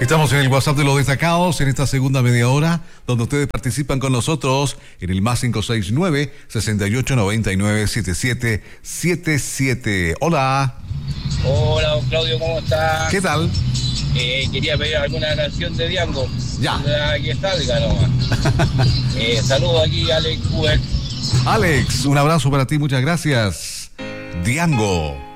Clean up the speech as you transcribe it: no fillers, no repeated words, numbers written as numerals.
Estamos en el WhatsApp de los destacados en esta segunda media hora, donde ustedes participan con nosotros en el más 569-6899-7777. Hola. Hola, don Claudio, ¿cómo estás? ¿Qué tal? Quería pedir alguna canción de Diango. Ya. La que salga nomás. Saludos aquí, Alex Huber. Alex, un abrazo para ti, muchas gracias. Diango.